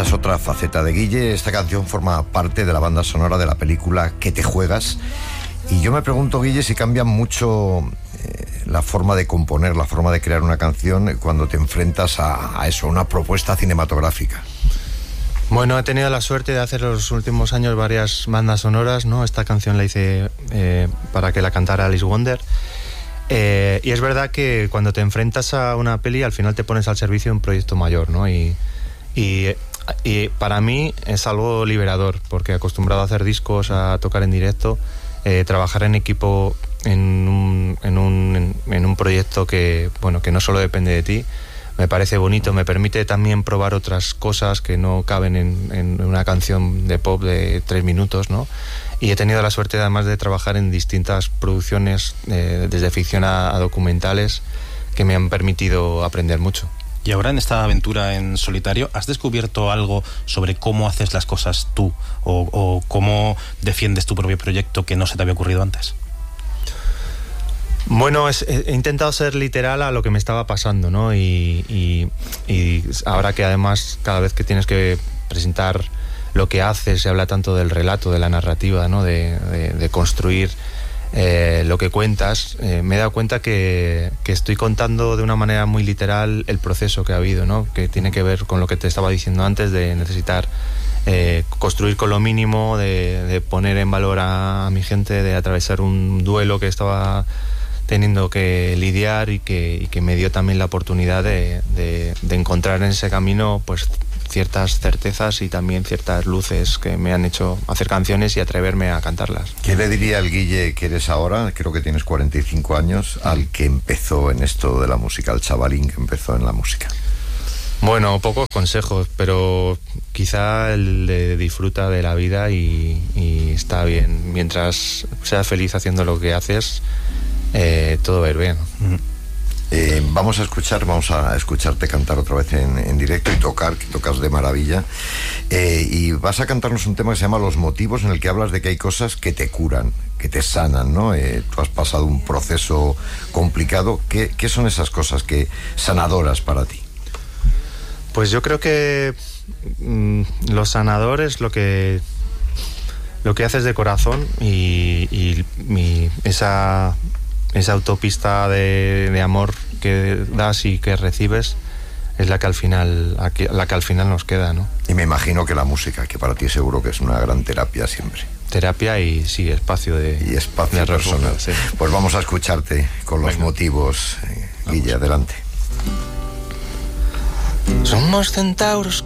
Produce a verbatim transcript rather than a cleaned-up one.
es otra faceta de Guille. Esta canción forma parte de la banda sonora de la película ¿Qué te juegas? Y yo me pregunto, Guille, si cambia mucho eh, la forma de componer, la forma de crear una canción cuando te enfrentas a, a eso, una propuesta cinematográfica. Bueno, he tenido la suerte de hacer los últimos años varias bandas sonoras, ¿no? Esta canción la hice eh, para que la cantara Alice Wonder. Eh, y es verdad que cuando te enfrentas a una peli, al final te pones al servicio de un proyecto mayor, ¿no? Y, y, y para mí es algo liberador, porque acostumbrado a hacer discos, a tocar en directo, eh, trabajar en equipo en un, en, un, en un proyecto que, bueno, que no solo depende de ti, me parece bonito, me permite también probar otras cosas que no caben en, en una canción de pop de tres minutos, ¿no? Y he tenido la suerte además de trabajar en distintas producciones, eh, desde ficción a, a documentales, que me han permitido aprender mucho. Y ahora en esta aventura en solitario, ¿has descubierto algo sobre cómo haces las cosas tú? O, o cómo defiendes tu propio proyecto que no se te había ocurrido antes? Bueno, es, he intentado ser literal a lo que me estaba pasando, ¿no? Y, y, y ahora que además cada vez que tienes que presentar lo que haces, se habla tanto del relato, de la narrativa, ¿no? De, de, de construir eh, lo que cuentas, eh, me he dado cuenta que, que estoy contando de una manera muy literal el proceso que ha habido, ¿no? Que tiene que ver con lo que te estaba diciendo antes, de necesitar eh, construir con lo mínimo, de, de poner en valor a, a mi gente, de atravesar un duelo que estaba teniendo que lidiar y que, y que me dio también la oportunidad de, de, de encontrar en ese camino pues ciertas certezas y también ciertas luces que me han hecho hacer canciones y atreverme a cantarlas. ¿Qué le diría al Guille que eres ahora, creo que tienes cuarenta y cinco años, al que empezó en esto de la música, al chavalín que empezó en la música? Bueno, pocos consejos, pero quizá el de disfruta de la vida y, y está bien. Mientras seas feliz haciendo lo que haces, eh, todo va a ir bien. Eh, vamos a escuchar, vamos a escucharte cantar otra vez en, en directo y tocar, que tocas de maravilla. Eh, y vas a cantarnos un tema que se llama Los Motivos, en el que hablas de que hay cosas que te curan, que te sanan, ¿no? Eh, tú has pasado un proceso complicado. ¿Qué, qué son esas cosas que sanadoras para ti? Pues yo creo que mmm, lo sanador es lo que lo que haces de corazón y, y, y esa esa autopista de, de amor que das y que recibes es la que al final la que al final nos queda, ¿no? Y me imagino que la música, que para ti seguro que es una gran terapia siempre. Terapia y sí, espacio de y espacio de personal. Sí. Pues vamos a escucharte con Los Venga. Motivos, eh, Guille, adelante. Somos centauros